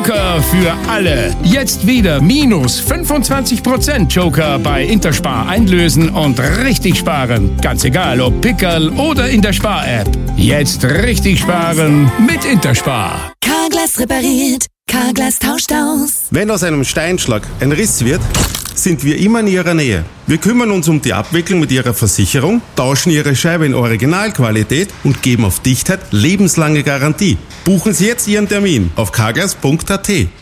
Joker für alle. Jetzt wieder minus 25% Joker bei Interspar einlösen und richtig sparen. Ganz egal, ob Pickerl oder in der Spar-App. Jetzt richtig sparen mit Interspar. Carglass repariert, Carglass tauscht aus. Wenn aus einem Steinschlag ein Riss wird, sind wir immer in Ihrer Nähe. Wir kümmern uns um die Abwicklung mit Ihrer Versicherung, tauschen Ihre Scheibe in Originalqualität und geben auf Dichtheit lebenslange Garantie. Buchen Sie jetzt Ihren Termin auf carglass.at.